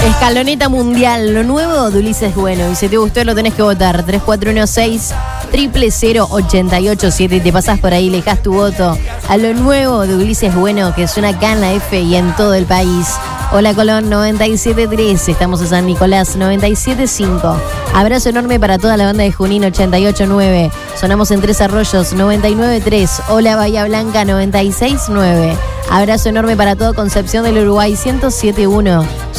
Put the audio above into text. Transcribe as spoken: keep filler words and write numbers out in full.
Escaloneta Mundial, lo nuevo de Ulises Bueno. Y si te gustó, lo tenés que votar. tres cuatro uno seis, cero cero cero, ocho ocho siete. Y te pasás por ahí, le dejás tu voto a lo nuevo de Ulises Bueno, que suena acá en la F y en todo el país. Hola Colón noventa y siete punto tres, estamos en San Nicolás noventa y siete punto cinco. Abrazo enorme para toda la banda de Junín ochenta y ocho punto nueve. Sonamos en Tres Arroyos noventa y nueve punto tres. Hola Bahía Blanca noventa y seis punto nueve. Abrazo enorme para todo Concepción del Uruguay ciento siete punto uno.